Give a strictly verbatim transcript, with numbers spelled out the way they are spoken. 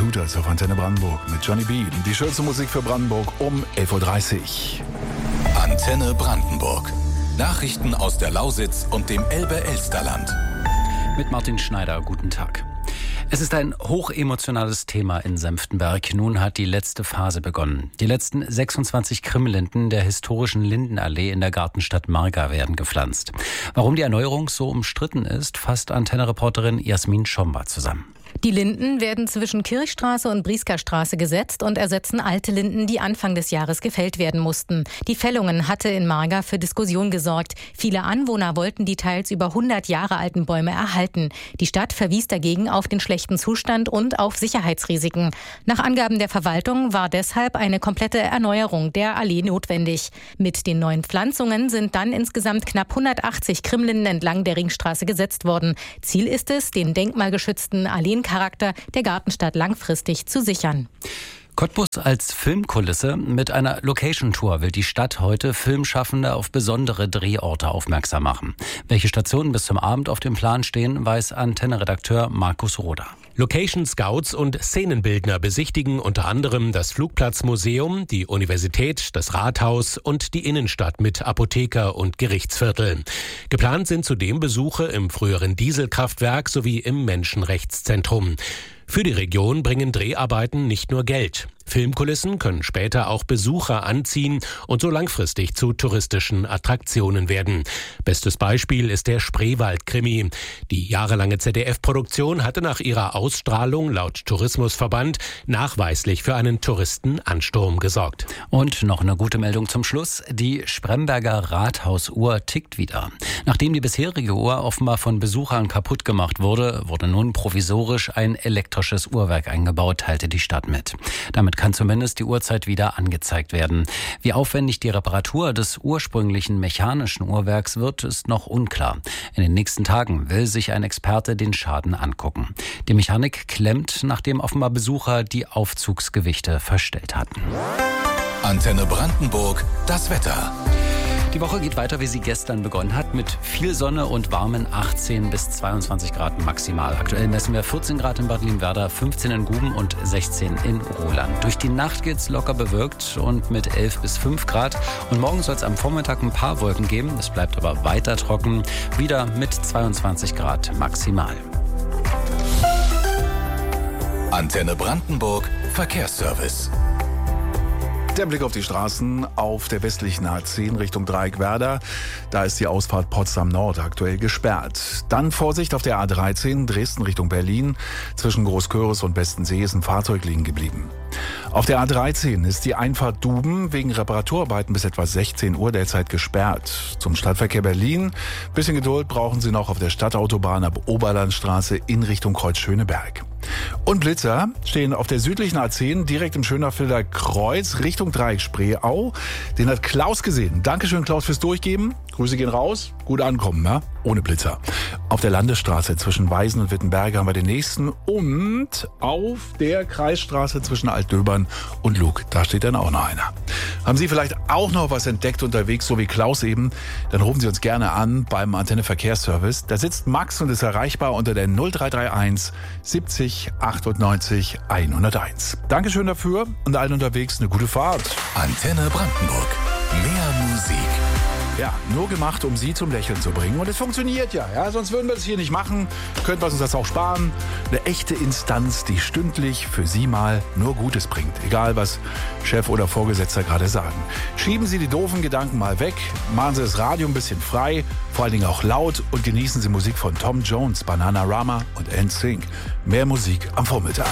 Hooters auf Antenne Brandenburg mit Johnny B. Die schönste Musik für Brandenburg um elf Uhr dreißig. Antenne Brandenburg. Nachrichten aus der Lausitz und dem Elbe-Elsterland. Mit Martin Schneider, guten Tag. Es ist ein hochemotionales Thema in Senftenberg. Nun hat die letzte Phase begonnen. Die letzten sechsundzwanzig Krimlinden der historischen Lindenallee in der Gartenstadt Marga werden gepflanzt. Warum die Erneuerung so umstritten ist, fasst Antenne-Reporterin Jasmin Schomba zusammen. Die Linden werden zwischen Kirchstraße und Brieskerstraße gesetzt und ersetzen alte Linden, die Anfang des Jahres gefällt werden mussten. Die Fällungen hatte in Marga für Diskussion gesorgt. Viele Anwohner wollten die teils über hundert Jahre alten Bäume erhalten. Die Stadt verwies dagegen auf den schlechten Zustand und auf Sicherheitsrisiken. Nach Angaben der Verwaltung war deshalb eine komplette Erneuerung der Allee notwendig. Mit den neuen Pflanzungen sind dann insgesamt knapp hundertachtzig Krimlinden entlang der Ringstraße gesetzt worden. Ziel ist es, den denkmalgeschützten Alleen Charakter der Gartenstadt langfristig zu sichern. Cottbus als Filmkulisse. Mit einer Location-Tour will die Stadt heute Filmschaffende auf besondere Drehorte aufmerksam machen. Welche Stationen bis zum Abend auf dem Plan stehen, weiß Antenne-Redakteur Markus Roder. Location Scouts und Szenenbildner besichtigen unter anderem das Flugplatzmuseum, die Universität, das Rathaus und die Innenstadt mit Apotheker und Gerichtsviertel. Geplant sind zudem Besuche im früheren Dieselkraftwerk sowie im Menschenrechtszentrum. Für die Region bringen Dreharbeiten nicht nur Geld. Filmkulissen können später auch Besucher anziehen und so langfristig zu touristischen Attraktionen werden. Bestes Beispiel ist der Spreewald-Krimi. Die jahrelange Z D F-Produktion hatte nach ihrer Ausstrahlung laut Tourismusverband nachweislich für einen Touristenansturm gesorgt. Und noch eine gute Meldung zum Schluss. Die Spremberger Rathausuhr tickt wieder. Nachdem die bisherige Uhr offenbar von Besuchern kaputt gemacht wurde, wurde nun provisorisch ein elektrisches Uhrwerk eingebaut, teilte die Stadt mit. Damit kann zumindest die Uhrzeit wieder angezeigt werden. Wie aufwendig die Reparatur des ursprünglichen mechanischen Uhrwerks wird, ist noch unklar. In den nächsten Tagen will sich ein Experte den Schaden angucken. Die Mechanik klemmt, nachdem offenbar Besucher die Aufzugsgewichte verstellt hatten. Antenne Brandenburg, das Wetter. Die Woche geht weiter, wie sie gestern begonnen hat, mit viel Sonne und warmen achtzehn bis zweiundzwanzig Grad maximal. Aktuell messen wir vierzehn Grad in Bad Limwerder, fünfzehn in Guben und sechzehn in Roland. Durch die Nacht geht's locker bewölkt und mit elf bis fünf Grad. Und morgen soll es am Vormittag ein paar Wolken geben. Es bleibt aber weiter trocken, wieder mit zweiundzwanzig Grad maximal. Antenne Brandenburg, Verkehrsservice. Der Blick auf die Straßen auf der westlichen A zehn Richtung Dreieckwerder. Da ist die Ausfahrt Potsdam Nord aktuell gesperrt. Dann Vorsicht auf der A dreizehn Dresden Richtung Berlin. Zwischen Großköris und Bestensee ist ein Fahrzeug liegen geblieben. Auf der A dreizehn ist die Einfahrt Duben wegen Reparaturarbeiten bis etwa sechzehn Uhr derzeit gesperrt. Zum Stadtverkehr Berlin. Bisschen Geduld brauchen Sie noch auf der Stadtautobahn ab Oberlandstraße in Richtung Kreuz-Schöneberg. Und Blitzer stehen auf der südlichen A zehn direkt im Schönachwilder Kreuz Richtung Dreieck Spreeau. Den hat Klaus gesehen. Dankeschön, Klaus, fürs Durchgeben. Grüße gehen raus. Gut ankommen, ja? Ohne Blitzer. Auf der Landesstraße zwischen Weisen und Wittenberge haben wir den nächsten. Und auf der Kreisstraße zwischen Altdöbern und Lug. Da steht dann auch noch einer. Haben Sie vielleicht auch noch was entdeckt unterwegs, so wie Klaus eben? Dann rufen Sie uns gerne an beim Antenne Verkehrsservice. Da sitzt Max und ist erreichbar unter der null drei drei eins siebzig achtundneunzig hunderteins. Dankeschön dafür und allen unterwegs eine gute Fahrt. Antenne Brandenburg. Mehr Musik. Ja, nur gemacht, um Sie zum Lächeln zu bringen. Und es funktioniert ja, ja. Sonst würden wir das hier nicht machen. Könnten wir uns das auch sparen. Eine echte Instanz, die stündlich für Sie mal nur Gutes bringt. Egal, was Chef oder Vorgesetzter gerade sagen. Schieben Sie die doofen Gedanken mal weg. Machen Sie das Radio ein bisschen frei. Vor allen Dingen auch laut. Und genießen Sie Musik von Tom Jones, Bananarama und N Sync. Mehr Musik am Vormittag.